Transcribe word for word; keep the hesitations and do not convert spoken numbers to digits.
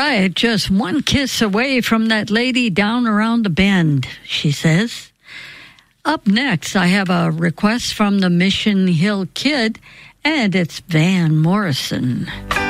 right, just one kiss away from that lady down around the bend, she says. Up next, I have a request from the Mission Hill Kid, and it's Van Morrison.